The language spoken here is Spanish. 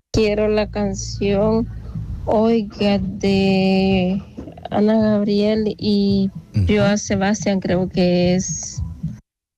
Quiero la canción Oiga de Ana Gabriel y Ujú. Joan Sebastián, creo que es.